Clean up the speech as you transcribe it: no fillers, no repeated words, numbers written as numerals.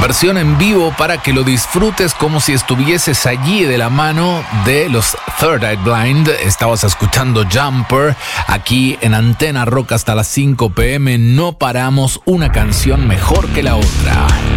versión en vivo para que lo disfrutes como si estuvieses allí de la mano de los Third Eye Blind. Estabas escuchando Jumper aquí en Antena Rock hasta las 5 p.m. No paramos, una canción mejor que la otra.